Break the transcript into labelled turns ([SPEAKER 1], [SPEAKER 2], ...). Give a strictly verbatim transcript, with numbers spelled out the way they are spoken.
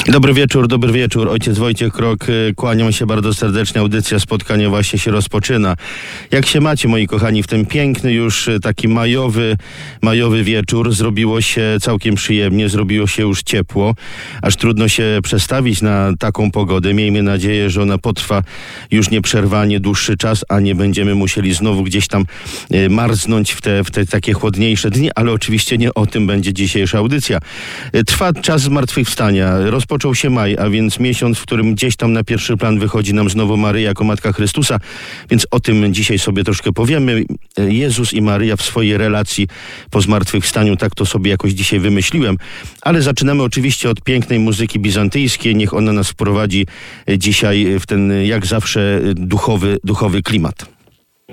[SPEAKER 1] Dobry wieczór, dobry wieczór. Ojciec Wojciech Krok, kłaniam się bardzo serdecznie. Audycja, spotkanie właśnie się rozpoczyna. Jak się macie, moi kochani, w ten piękny już taki majowy, majowy wieczór? Zrobiło się całkiem przyjemnie, zrobiło się już ciepło, aż trudno się przestawić na taką pogodę. Miejmy nadzieję, że ona potrwa już nieprzerwanie dłuższy czas, a nie będziemy musieli znowu gdzieś tam marznąć w te, w te takie chłodniejsze dni, ale oczywiście nie o tym będzie dzisiejsza audycja. Trwa czas zmartwychwstania. Rozpoczął się maj, a więc miesiąc, w którym gdzieś tam na pierwszy plan wychodzi nam znowu Maryja jako Matka Chrystusa, więc o tym dzisiaj sobie troszkę powiemy. Jezus i Maryja w swojej relacji po zmartwychwstaniu, tak to sobie jakoś dzisiaj wymyśliłem, ale zaczynamy oczywiście od pięknej muzyki bizantyjskiej. Niech ona nas wprowadzi dzisiaj w ten, jak zawsze, duchowy, duchowy klimat.